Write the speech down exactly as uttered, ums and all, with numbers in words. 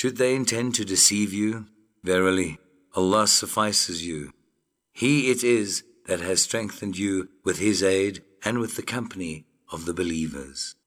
Should they intend to deceive you, verily, Allah suffices you. He it is that has strengthened you with His aid and with the company of the believers.